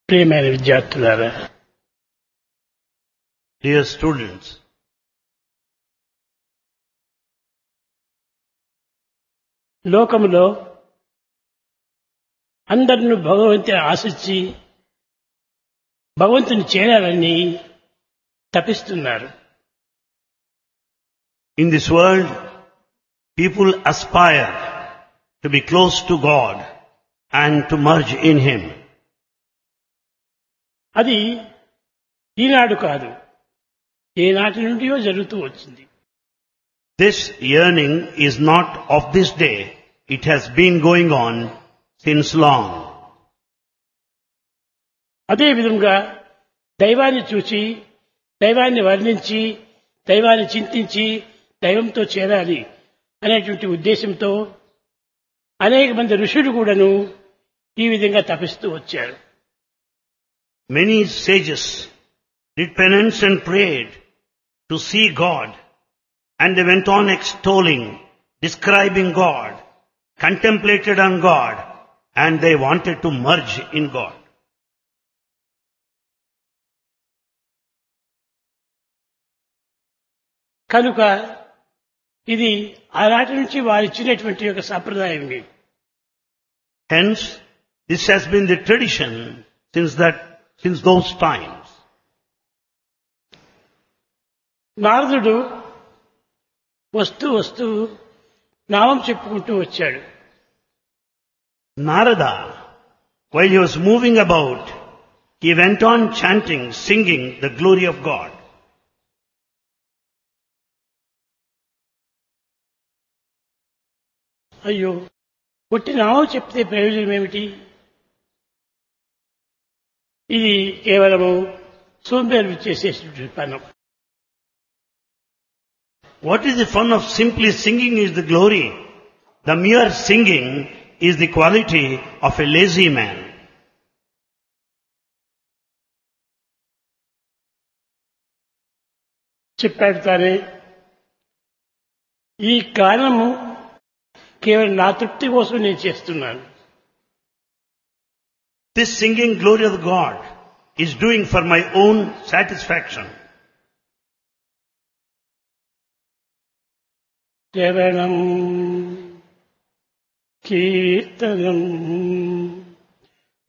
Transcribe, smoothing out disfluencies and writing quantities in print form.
ప్రియమైన విద్యార్థులారా, Dear students, లోకములో అందరిని భగవంతుని ఆశించి భగవంతుని చేరాలని తపిస్తున్నారు. in this world, people aspire to be close to God and to merge in Him. అది ఈనాడు కాదు, ఏనాటి నుండియో జరుగుతూ వచ్చింది. This yearning is not of this day. It has been going on since long. అదే విధంగా దైవాన్ని చూచి, దైవాన్ని వర్ణించి, దైవాన్ని చింతించి, దైవంతో చేరాలి అనేటువంటి ఉద్దేశంతో అనేక మంది ఋషులు కూడాను ఈ విధంగా తపిస్తూ వచ్చారు. Many sages did penance and prayed to see God, and they went on extolling, describing God, contemplated on God, and they wanted to merge in God. కనుక ఇది ఆనాటి నుంచి వారు ఇచ్చినటువంటి ఒక సంప్రదాయం. Hence, this has been the tradition since those times. నారదుడు వస్తూ వస్తూ నామం చెప్పుకుంటూ వచ్చాడు. Narada, while he was moving about, he went on chanting, singing the glory of God. అయ్యో, ఒట్టి నామం చెప్తే ప్రయోజనం ఏమిటి? ఇది కేవలము సోంబేరు చేసేటువంటి పనం. What is the fun of simply singing is the glory? The mere singing is the quality of a lazy man. చెప్పాడు తానే, ఈ గానము కేవలం నా తృప్తి కోసం నేను చేస్తున్నాను. This singing glory of God is doing for my own satisfaction. శ్రవణం కీర్తనం